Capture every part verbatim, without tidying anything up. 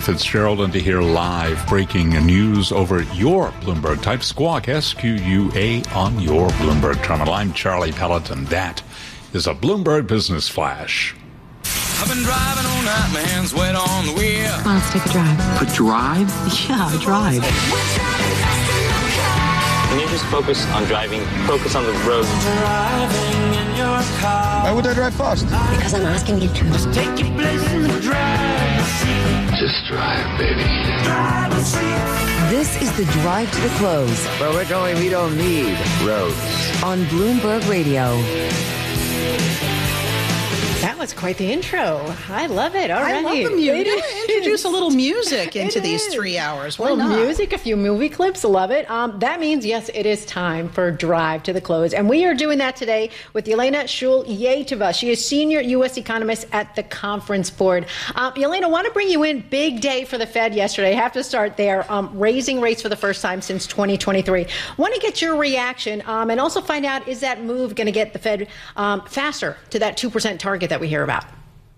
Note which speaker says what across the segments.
Speaker 1: Fitzgerald, and to hear live breaking news over your Bloomberg, type Squawk, S Q U A, on your Bloomberg terminal. I'm Charlie Pelleton. That is a Bloomberg Business Flash.
Speaker 2: I've been driving all night, my hands wet on the wheel.
Speaker 3: Come on, let's take a drive.
Speaker 4: A drive?
Speaker 3: Yeah, a drive.
Speaker 5: Can you just focus on driving? Focus on the road.
Speaker 2: Driving in your car.
Speaker 6: Why would I drive fast?
Speaker 3: Because I'm asking you to.
Speaker 2: Just take your place in the driver's seat.
Speaker 7: Just drive, baby.
Speaker 2: Driver's seat.
Speaker 8: This is the Drive to the Close.
Speaker 6: Where we're going, we don't need roads.
Speaker 8: On Bloomberg Radio.
Speaker 9: That was quite the intro. I love it already.
Speaker 10: I love the music. Introduce a little music into these
Speaker 9: is.
Speaker 10: three hours. Why
Speaker 9: A little
Speaker 10: not?
Speaker 9: music, a few movie clips. Love it. Um, that means, yes, it is time for Drive to the Close. And we are doing that today with Yelena Shuleyeva. She is senior U S economist at the Conference Board. Um, Yelena, I want to bring you in. Big day for the Fed yesterday. I have to start there. Um, raising rates for the first time since twenty twenty-three. Want to get your reaction um, and also find out, is that move going to get the Fed um, faster to that two percent target that we hear about?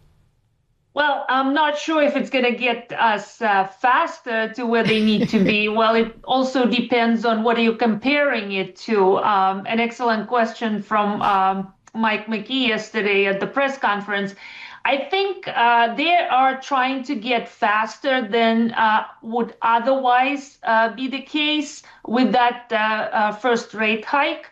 Speaker 11: Well, I'm not sure if it's going to get us uh, faster to where they need to be. Well, it also depends on what you're comparing it to. Um, an excellent question from um, Mike McKee yesterday at the press conference. I think uh, they are trying to get faster than uh, would otherwise uh, be the case with that uh, uh, first rate hike.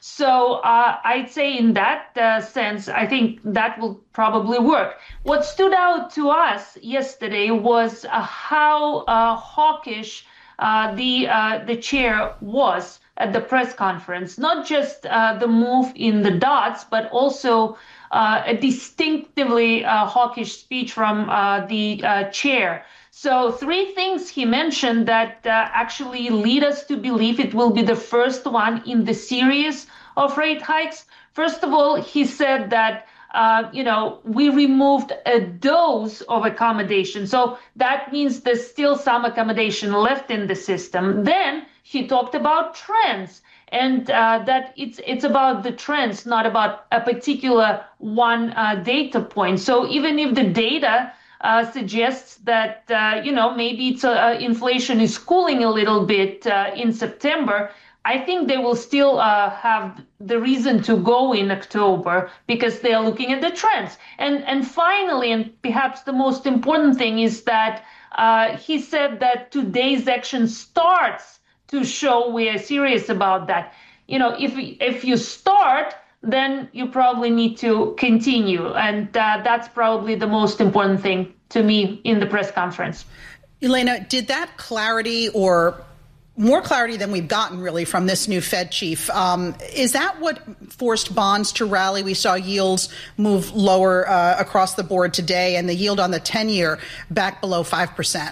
Speaker 11: So uh, I'd say in that uh, sense, I think that will probably work. What stood out to us yesterday was uh, how uh, hawkish uh, the uh, the chair was at the press conference. Not just uh, the move in the dots, but also uh, a distinctively uh, hawkish speech from uh, the uh, chair. So three things he mentioned that uh, actually lead us to believe it will be the first one in the series of rate hikes. First of all, he said that, uh, you know, we removed a dose of accommodation. So that means there's still some accommodation left in the system. Then he talked about trends, and uh, that it's it's about the trends, not about a particular one uh, data point. So even if the data Uh, suggests that, uh, you know, maybe it's uh, inflation is cooling a little bit uh, in September, I think they will still uh, have the reason to go in October because they are looking at the trends. And and finally, and perhaps the most important thing is that uh, he said that today's action starts to show we are serious about that. You know, if if you start, then you probably need to continue. And uh, that's probably the most important thing to me in the press conference.
Speaker 10: Elena, did that clarity, or more clarity than we've gotten really from this new Fed chief, um, is that what forced bonds to rally? We saw yields move lower uh, across the board today, and the yield on the ten-year back below five percent.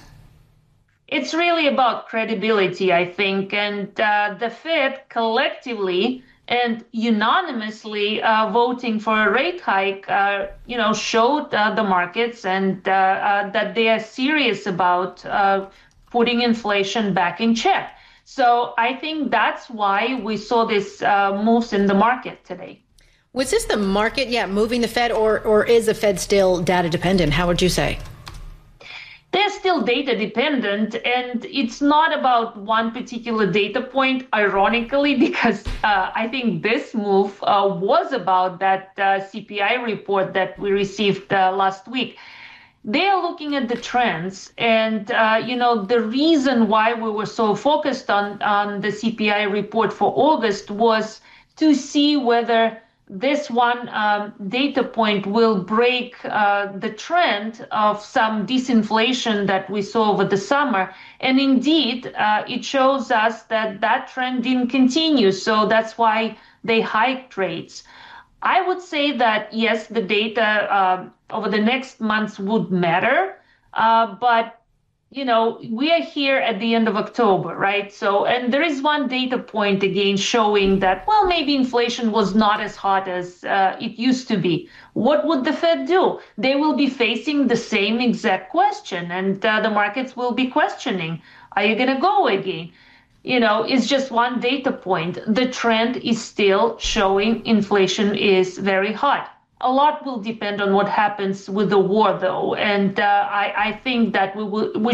Speaker 11: It's really about credibility, I think. And uh, the Fed collectively and unanimously uh, voting for a rate hike, uh, you know, showed uh, the markets and uh, uh, that they are serious about uh, putting inflation back in check. So I think that's why we saw these uh, moves in the market today.
Speaker 9: Was this the market, yeah, moving the Fed, or or is the Fed still data dependent? How would you say?
Speaker 11: They're still data dependent, and it's not about one particular data point, ironically, because uh, I think this move uh, was about that uh, C P I report that we received uh, last week. They are looking at the trends, and uh, you know the reason why we were so focused on, on the C P I report for August was to see whether this one um, data point will break uh, the trend of some disinflation that we saw over the summer. And indeed, uh, it shows us that that trend didn't continue. So that's why they hiked rates. I would say that, yes, the data uh, over the next months would matter, uh, but you know, we are here at the end of October, right? So, and there is one data point again showing that, well, maybe inflation was not as hot as uh, it used to be. What would the Fed do? They will be facing the same exact question, and uh, the markets will be questioning, are you going to go again? You know, it's just one data point. The trend is still showing inflation is very hot. A lot will depend on what happens with the war, though, and uh, I, I think that we will. We